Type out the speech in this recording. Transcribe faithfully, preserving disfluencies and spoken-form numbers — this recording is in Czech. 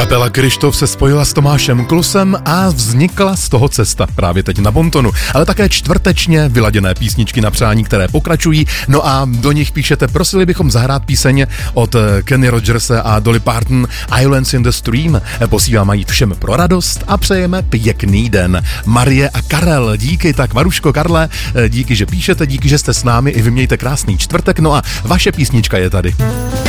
Kapela Kryštof se spojila s Tomášem Klusem a vznikla z toho cesta právě teď na Bontonu. Ale také čtvrtečně vyladěné písničky na přání, které pokračují. No a do nich píšete, prosili bychom zahrát píseň od Kenny Rogerse a Dolly Parton Islands in the Stream. Posíláme ji všem pro radost a přejeme pěkný den. Marie a Karel, díky. Tak Maruško, Karle, díky, že píšete, díky, že jste s námi, i vy mějte krásný čtvrtek. No a vaše písnička je tady.